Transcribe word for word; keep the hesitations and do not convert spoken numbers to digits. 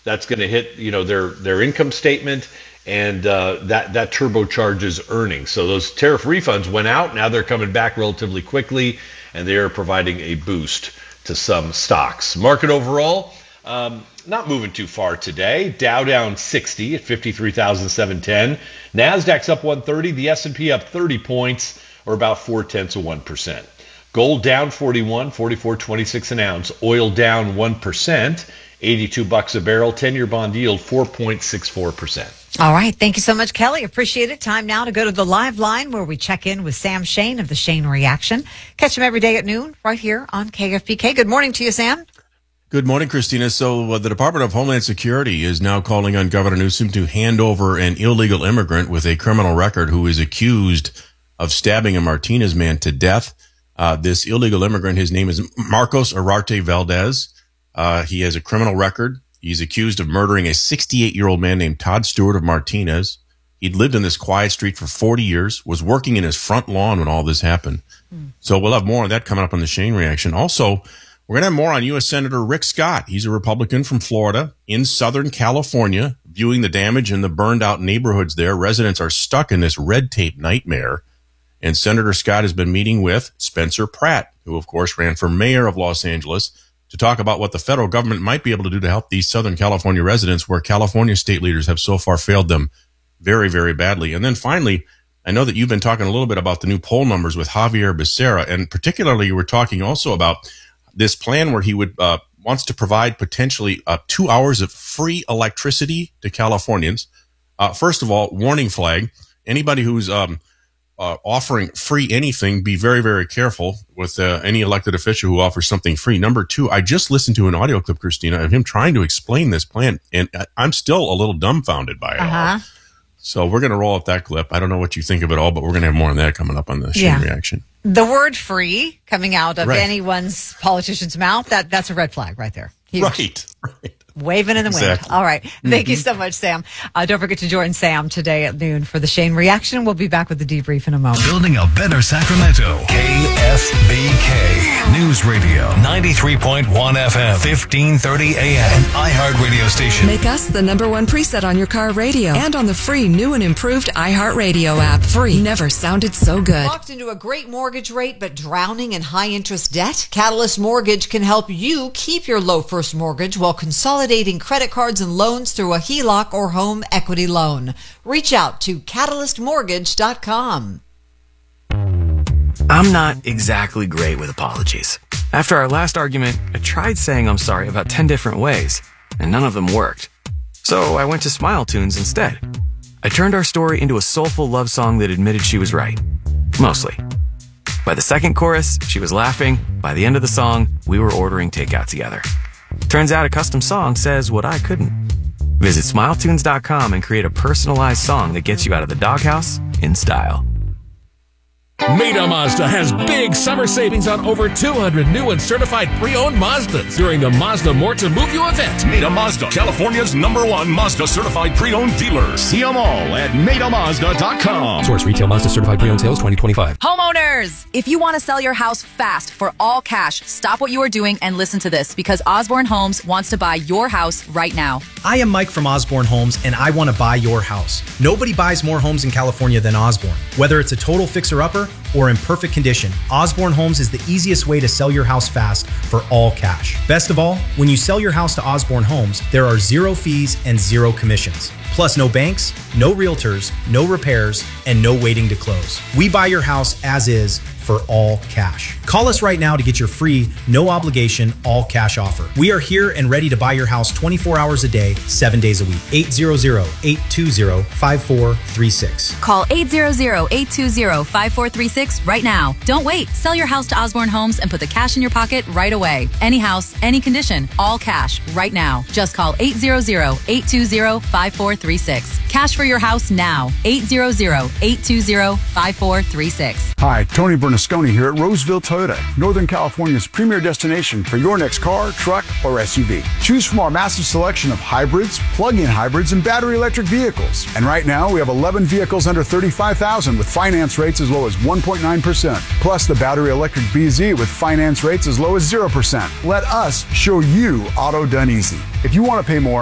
that's going to hit, you know, their their income statement, and uh, that that turbocharges earnings. So those tariff refunds went out. Now they're coming back relatively quickly, and they are providing a boost to some stocks. Market overall, um, not moving too far today. Dow down sixty at fifty-three thousand seven hundred ten. Nasdaq's up one thirty. The S and P up thirty points, or about four tenths of one percent. Gold down forty-one, forty-four twenty-six an ounce. Oil down one percent, eighty-two bucks a barrel. ten-year bond yield four point six four percent. All right. Thank you so much, Kelly. Appreciate it. Time now to go to the live line where we check in with Sam Shane of the Shane Reaction. Catch him every day at noon right here on K F B K. Good morning to you, Sam. Good morning, Christina. So uh, the Department of Homeland Security is now calling on Governor Newsom to hand over an illegal immigrant with a criminal record who is accused of stabbing a Martinez man to death. Uh, this illegal immigrant, his name is Marcos Ararte Valdez. Uh, he has a criminal record. He's accused of murdering a sixty-eight-year-old man named Todd Stewart of Martinez. He'd lived in this quiet street for forty years, was working in his front lawn when all this happened. Mm. So we'll have more of that coming up on the Shane Reaction. Also, we're going to have more on U S Senator Rick Scott. He's a Republican from Florida in Southern California, viewing the damage in the burned-out neighborhoods there. Residents are stuck in this red tape nightmare. And Senator Scott has been meeting with Spencer Pratt, who, of course, ran for mayor of Los Angeles, to talk about what the federal government might be able to do to help these Southern California residents, where California state leaders have so far failed them very, very badly. And then finally, I know that you've been talking a little bit about the new poll numbers with Javier Becerra, and particularly you were talking also about this plan where he would uh, wants to provide potentially uh, two hours of free electricity to Californians. Uh, first of all, warning flag: anybody who's um, uh, offering free anything, be very, very careful with uh, any elected official who offers something free. Number two, I just listened to an audio clip, Christina, of him trying to explain this plan, and I'm still a little dumbfounded by it uh-huh. all. So we're going to roll up that clip. I don't know what you think of it all, but we're going to have more on that coming up on the Shane yeah. Reaction. The word free coming out of right. anyone's politician's mouth, that that's a red flag right there. Huge. Right, right. Waving in the exactly. wind. All right. Thank mm-hmm. you so much, Sam. Uh, don't forget to join Sam today at noon for the Shane Reaction. We'll be back with the debrief in a moment. Building a better Sacramento. K F B K News Radio. ninety-three point one F M. fifteen thirty A M. An iHeart radio station. Make us the number one preset on your car radio and on the free new and improved iHeartRadio app. Free. Never sounded so good. Locked into a great mortgage rate but drowning in high interest debt? Catalyst Mortgage can help you keep your low first mortgage while consolidating credit cards and loans through a H E L O C or home equity loan. Reach out to catalyst mortgage dot com. I'm not exactly great with apologies. After our last argument, I tried saying I'm sorry about ten different ways, and none of them worked. So I went to Smile Tunes instead. I turned our story into a soulful love song that admitted she was right. Mostly. By the second chorus, she was laughing. By the end of the song, we were ordering takeout together. Turns out a custom song says what I couldn't. Visit smile tunes dot com and create a personalized song that gets you out of the doghouse in style. Maida Mazda has big summer savings on over two hundred new and certified pre-owned Mazdas during the Mazda More to Move You event. Maida Mazda, California's number one Mazda certified pre-owned dealer. See them all at maida mazda dot com. Source retail Mazda certified pre-owned sales twenty twenty-five. Homeowners, if you want to sell your house fast for all cash, stop what you are doing and listen to this, because Osborne Homes wants to buy your house right now. I am Mike from Osborne Homes, and I want to buy your house. Nobody buys more homes in California than Osborne. Whether it's a total fixer-upper or in perfect condition, Osborne Homes is the easiest way to sell your house fast for all cash. Best of all, when you sell your house to Osborne Homes, there are zero fees and zero commissions. Plus no banks, no realtors, no repairs, and no waiting to close. We buy your house as is for all cash. Call us right now to get your free, no obligation, all cash offer. We are here and ready to buy your house twenty-four hours a day, seven days a week. eight hundred, eight two zero, five four three six. Call eight hundred, eight two zero, five four three six right now. Don't wait. Sell your house to Osborne Homes and put the cash in your pocket right away. Any house, any condition, all cash right now. Just call eight hundred, eight two zero, five four three six. Cash for your house now. eight hundred, eight two zero, five four three six. Hi, Tony Bernasconi here at Roseville Toyota, Northern California's premier destination for your next car, truck, or S U V. Choose from our massive selection of hybrids, plug-in hybrids, and battery electric vehicles. And right now, we have eleven vehicles under thirty-five thousand dollars with finance rates as low as one point nine percent. Plus the battery electric B Z with finance rates as low as zero percent. Let us show you auto done easy. If you want to pay more,